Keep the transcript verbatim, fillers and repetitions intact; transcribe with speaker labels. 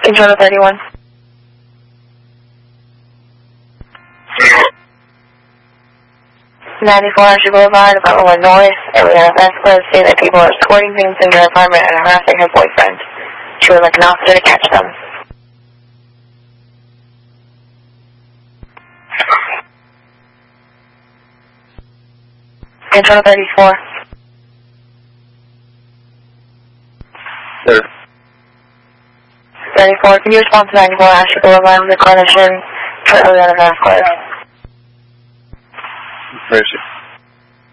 Speaker 1: Control thirty-one. ninety-four Asher Boulevard, apartment one North. Ariana Vasquez say that people are squirting things into her apartment and harassing her boyfriend. She would like an officer to catch them. Control thirty-four.
Speaker 2: Sir.
Speaker 1: thirty-four, can you respond to ninety-four Asher Boulevard with a clinician for Ariana Vasquez?
Speaker 2: Where is she?